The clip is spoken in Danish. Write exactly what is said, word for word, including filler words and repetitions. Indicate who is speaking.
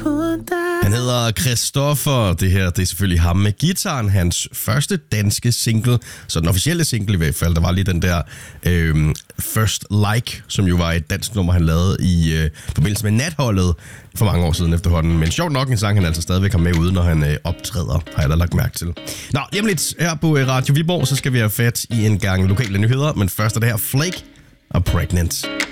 Speaker 1: Han hedder Christoffer. Det her, det er selvfølgelig ham med guitaren. Hans første danske single, så den officielle single i hvert fald. Der var lige den der øh, First Like, som jo var et dansk nummer, han lavede i øh, forbindelse med Natholdet for mange år siden efterhånden. Men sjovt nok en sang, han altså stadigvæk har med ude, når han øh, optræder, har jeg da lagt mærke til. Nå, lige om lidt her på Radio Viborg, så skal vi have fat i en gang lokale nyheder. Men først er det her Flake og Pregnant.